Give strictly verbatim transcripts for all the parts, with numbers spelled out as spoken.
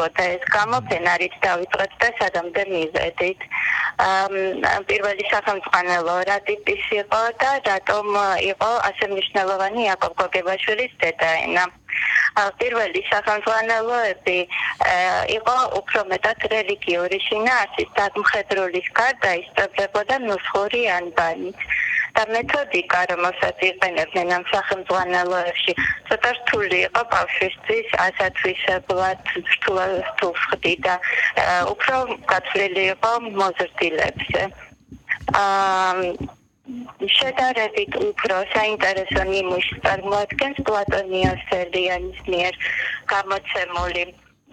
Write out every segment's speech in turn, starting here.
ხდებოდა ეს გამოფენა, რით დავიწყეთ და სადამდე მივედით. პირველი სახელმძღვანელო რა ტიპის იყო და რატომ იყო ასე მნიშვნელოვანი იაკობ გოგებაშვილის დედაენა. პირველი სახელმძღვანელოები იყო უფრო მეტად რელიგიური შინაარსის დამხედრულის გარდა ისწრებოდა ნუსხური ანბანით. და მეთოდიკა, რომელსაც იყენებდნენ ამ სახელმძღვანელოებში, ცოტა რთული იყო ბავშვისთვის ასათვისებლად რთულს ხდიდა, უფრო გათვლილი იყო მოზრდილებზე. შედარებით უფრო საინტერესო ნიმუშს წარმოადგენს პლატონ იოსელიანის მიერ გამოცემული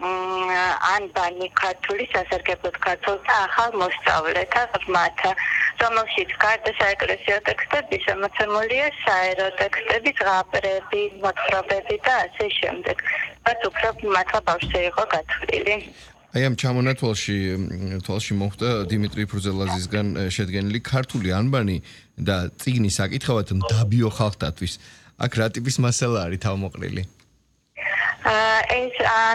ანბანი ქართული სასარგებლოდ ქართულ და ახალ მოსწავლეთა ღრმათა, რომელშიც გარდა საეკლესიო ტექსტების ამოცემულია საერო ტექსტები, ზღაპრები, მოთხრობები და ასე შემდეგ. რაც უფრო მართლა ბავშვზე იყო გათვლილი. აი ამ ჩამონათვალში თვალში მოხვდა დიმიტრი ფრუზელაძისგან შედგენილი ქართული ანბანი და წიგნის საკითხავად მდაბიო ხალხთათვის. აქ რა ტიპის მასალა არის თავმოყრილი? ეს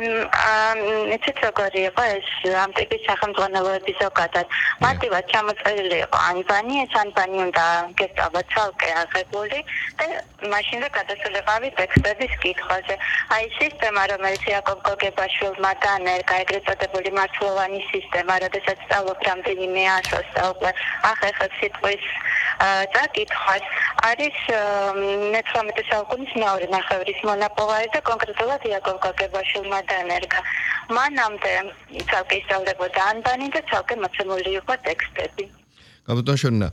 ეცეთ როგორი იყო ეს ამ ტიპის სახელმძღვანელოები ზოგადად მარტივად ჩამოწერილი იყო ანბანი, ეს ანბანი უნდა გესწავლოთ ცალკე აღებული და მაშინვე გადასულიყავი ტექსტების კითხვაზე. აი სისტემა, რომელიც იაკობ გოგებაშვილმა დაანერგა, ეგრეთ წოდებული მართლოვანი სისტემა, როდესაც სწავლობ რამდენიმე ასოს და უკვე ახერხებ სიტყვის წაკითხვას, არის მეთვრამეტე საუკუნის მეორე ნახევრის მონაპოვარი და კონკრეტულად იაკობ გოგებაშვილმა დაანერგა. მანამდე ცალკე ისწავლებოდა ანბანი და ცალკე მოცემული იყო ტექსტები. გაბატონშორნა,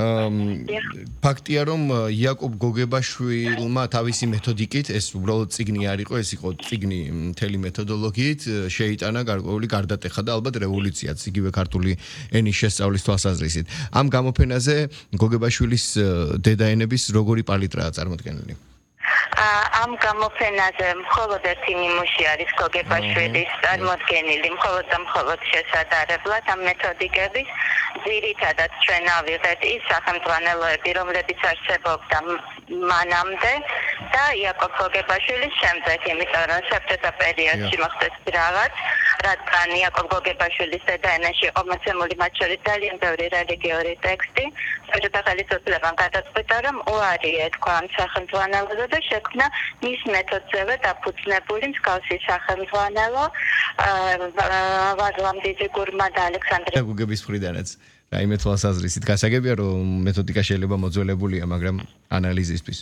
ფაქტია რომ იაკობ გოგებაშვილმა თავისი მეთოდიკით, ეს უბრალოდ წიგნი არ იყო, ეს იყო წიგნი მთელი მეთოდოლოგიით, შეიტანა გარკვეული გარდატეხა და ალბათ რევოლუციაც იგივე ქართული ენის შესწავლის თვალსაზრისით. ამ გამოფენაზე გოგებაშვილის დედაენების როგორი პალიტრაა წარმოდგენილი? ამ გამოფენაზე მხოლოდ ერთი ნიმუში არის გოგებაშვილის წარმოდგენილი, მხოლოდ და მხოლოდ შესადარებლად ამ მეთოდიკების. ძირითადად ჩვენ ავიღეთ ის სახელმძღვანელოები, რომლებიც არსებობდა მანამდე და იაკობ გოგებაშვილის შემდეგ, იმიტომ რომ საბჭოთა პერიოდში მოხდეს რაღაც, რადგან იაკობ გოგებაშვილის დედაენაში იყო მოცემული მათ შორის ძალიან ბევრი რელიგიური ტექსტი, საბჭოთა ხელისუფლებამ გადაწყვიტა, რომ უარი ეთქვა ამ სახელმძღვანელოზე და შექმნა მის მეთოდზევე დაფუძნებული მსგავსი სახელმძღვანელო ვარლამ დიდიგურმა და ალექსანდრე გოგების მხრიდანაც რაიმე თვალსაზრისით გასაგებია რომ მეთოდიკა შეიძლება მოძველებულია, მაგრამ ანალიზისთვის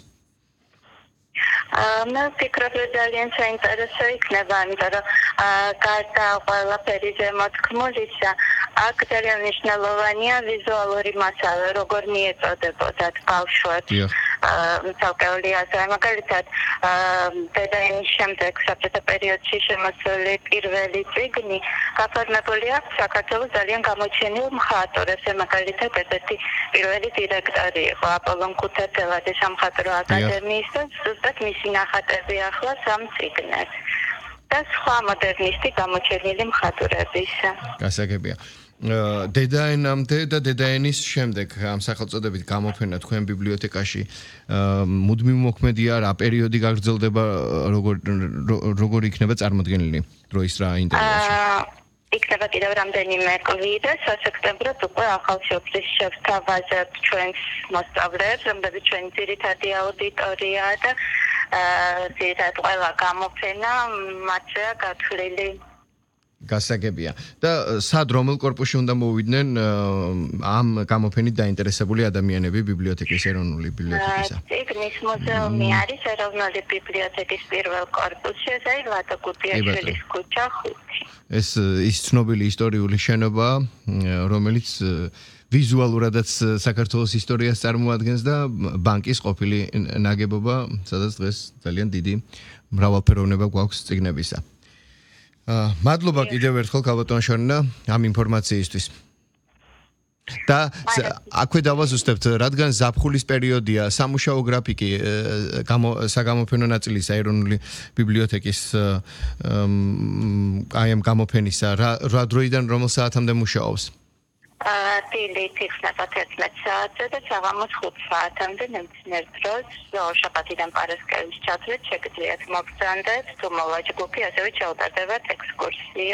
მე ვფიქრობ, რომ ძალიან საინტერესო იქნება, იმიტომ რომ გარდა ყველაფერიზე მოთქმულისა, აქ ძალიან მნიშვნელოვანია ვიზუალური მასალა, როგორ მიეწოდებოდათ ბავშვებს. ცალკეული აზრი, მაგალითად, დედაენის შემდეგ საბჭოთა პერიოდში შემოსული პირველი წიგნი გაფორმებული აქვს საქართველოს ძალიან გამოჩენილ მხატვრებს, მაგალითად, ერთ-ერთი პირველი დირექტორი იყო აპოლონ ქუთათელაძე სამხატვრო აკადემიის და ზუსტად მისი ნახატები ახლა სამ წიგნად. და სხვა მოდერნისტი გამოჩენილი მხატვრების. გასაგებია. დედაენამდე და დედაენის შემდეგ ამ სახელწოდებით გამოფენა თქვენ ბიბლიოთეკაში მუდმივ მოქმედია, რა პერიოდი გაგრძელდება, როგორ როგორ იქნება წარმოდგენილი დროის რა ინტერვალში? იქნება კიდევ რამდენიმე კვირა, სასექტემბროდ უკვე ახალშობილის შევთავაზებთ ჩვენს მოსწავლეებს, რომლებიც ჩვენი ძირითადი აუდიტორიაა და ძირითადად ყველა გამოფენა მათზეა გათვლილი. გასაგებია. და სად რომელ კორპუსში უნდა მოვიდნენ ამ გამოფენით დაინტერესებული ადამიანები ბიბლიოთეკის ეროვნული ბიბლიოთეკისა? წიგნის მუზეუმი არის ეროვნული ბიბლიოთეკის პირველ კორპუსში, ეს არის ლადო გუდიაშვილის ქუჩა ხუთი. ეს ის ცნობილი ისტორიული შენობა, რომელიც ვიზუალურადაც საქართველოს ისტორიას წარმოადგენს და ბანკის ყოფილი ნაგებობა, სადაც დღეს ძალიან დიდი მრავალფეროვნება გვაქვს წიგნებისა. მადლობა კიდევ ერთხელ გაბატონშორნა ამ ინფორმაციისთვის. და აქვე დავაზუსტებთ, რადგან ზაფხულის პერიოდია, სამუშაო გრაფიკი საგამოფენო ნაწილის ეროვნული ბიბლიოთეკის აი ამ გამოფენისა რა დროიდან რომელ საათამდე მუშაობს? დილით იქნება თერთმეტ საათზე და საღამოს ხუთ საათამდე ნებისმიერ დროს, შაბათიდან პარასკევის ჩათვლით შეგიძლიათ მოგზავნდეთ, თუ მოვაჯგუფი, ასევე ჩაუტარდებათ ექსკურსია.